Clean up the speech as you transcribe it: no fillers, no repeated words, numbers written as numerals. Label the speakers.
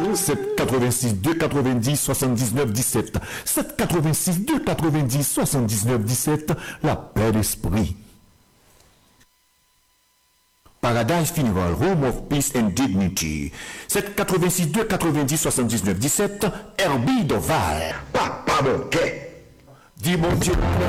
Speaker 1: 786 290 79 17. 786 290 79 17. La paix d'esprit. Paradise Funeral, Home of Peace and Dignity. 786 290 79 17. Herbie Doval.
Speaker 2: Papa Monquet.
Speaker 1: Dis mon Dieu.